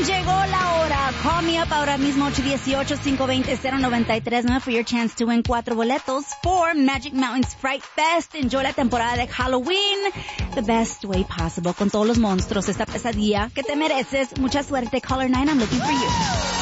Llegó la hora. Call me up ahora mismo 818-520-0939 for your chance to win 4 boletos for Magic Mountains Fright Fest. Enjoy la temporada de Halloween the best way possible con todos los monstruos. Esta pesadilla que te mereces. Mucha suerte. Caller 9, I'm looking for you.